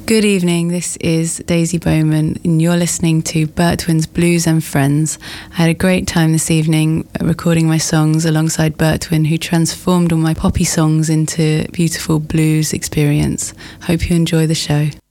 Good evening, this is Daisy Bowman and you're listening to Bertwin's Blues and Friends. I had a great time this evening recording my songs alongside Bertwin, who transformed all my poppy songs into beautiful blues experience. Hope you enjoy the show.